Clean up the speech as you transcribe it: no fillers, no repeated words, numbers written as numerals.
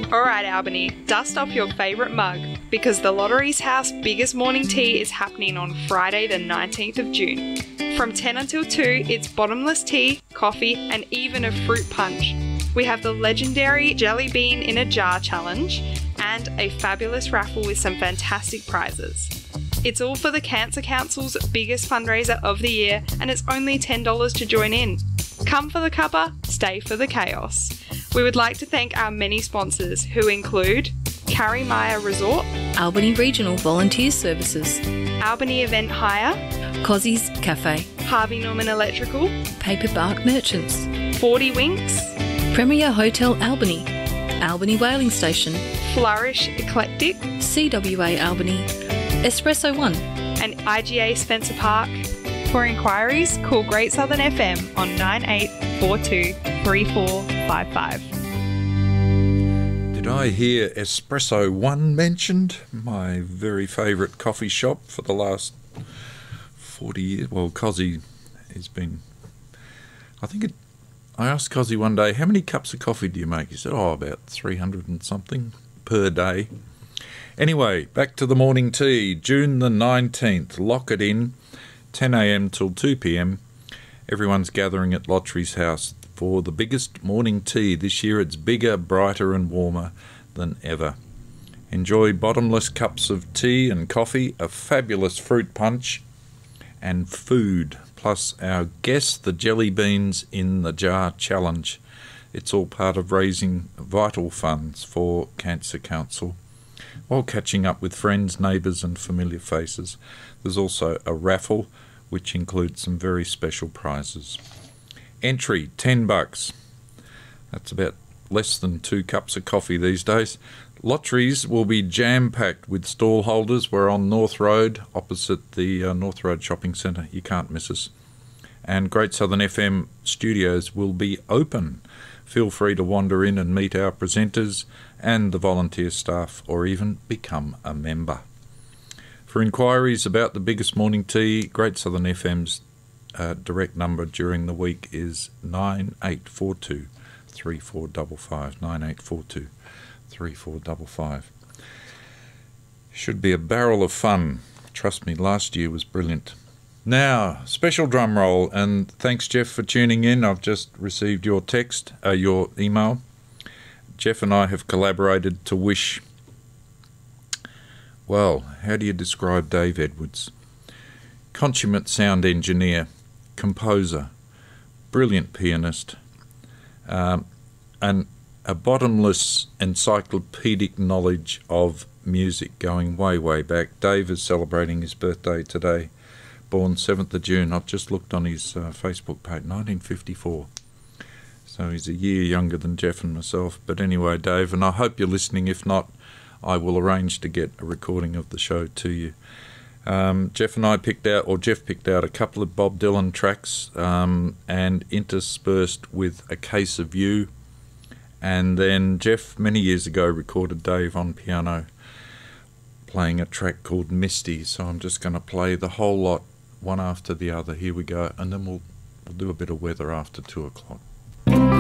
Alright Albany, dust off your favourite mug because the Lottery's House biggest morning tea is happening on Friday the 19th of June. From 10 until 2, it's bottomless tea, coffee and even a fruit punch. We have the legendary Jelly Bean in a Jar challenge and a fabulous raffle with some fantastic prizes. It's all for the Cancer Council's biggest fundraiser of the year and it's only $10 to join in. Come for the cuppa, stay for the chaos. We would like to thank our many sponsors who include Carrie Meyer Resort, Albany Regional Volunteer Services, Albany Event Hire, Cozzy's Cafe, Harvey Norman Electrical, Paper Bark Merchants, 40 Winks, Premier Hotel Albany, Albany Whaling Station, Flourish Eclectic, CWA Albany, Espresso One, and IGA Spencer Park. For inquiries, call Great Southern FM on 9842 3455. Did I hear Espresso One mentioned? My very favourite coffee shop for the last 40 years. Well, Cozzy has been... I asked Cozzy one day, how many cups of coffee do you make? He said, about 300 and something per day. Anyway, back to the morning tea. June the 19th. Lock it in. 10 a.m. till 2 p.m. Everyone's gathering at Lottery's House for the biggest morning tea. This year it's bigger, brighter and warmer than ever. Enjoy bottomless cups of tea and coffee, a fabulous fruit punch and food, plus our Guess the Jelly Beans in the Jar challenge. It's all part of raising vital funds for Cancer Council while catching up with friends, neighbours and familiar faces. There's also a raffle which includes some very special prizes. Entry, $10. That's about less than 2 cups of coffee these days. Lotteries will be jam-packed with stall holders. We're on North Road, opposite the North Road Shopping Centre. You can't miss us. And Great Southern FM studios will be open. Feel free to wander in and meet our presenters and the volunteer staff, or even become a member. For inquiries about the biggest morning tea, Great Southern FM's direct number during the week is 9842 3455. 9842 3455. Should be a barrel of fun. Trust me, last year was brilliant. Now, special drum roll, and thanks Jeff for tuning in. I've just received your text, your email. Jeff and I have collaborated to wish, well, how do you describe Dave Edwards? Consummate sound engineer, composer, brilliant pianist, and a bottomless encyclopedic knowledge of music going way, way back. Dave is celebrating his birthday today, born 7th of June. I've just looked on his Facebook page, 1954. So he's a year younger than Jeff and myself. But anyway, Dave, and I hope you're listening. If not, I will arrange to get a recording of the show to you. Jeff picked out a couple of Bob Dylan tracks and interspersed with A Case of You. And then Jeff, many years ago, recorded Dave on piano playing a track called Misty. So I'm just going to play the whole lot, one after the other. Here we go. And then we'll do a bit of weather after 2 o'clock.